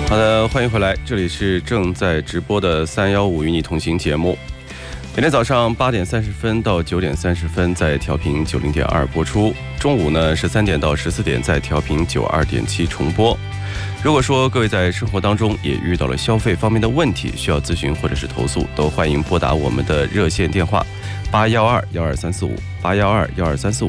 好的，欢迎回来，这里是正在直播的315与你同行节目，每天早上8点30分到9点30分在调频90.2播出，中午呢13点到14点在调频92.7重播。如果说各位在生活当中也遇到了消费方面的问题，需要咨询或者是投诉，都欢迎拨打我们的热线电话812-12345，812-12345，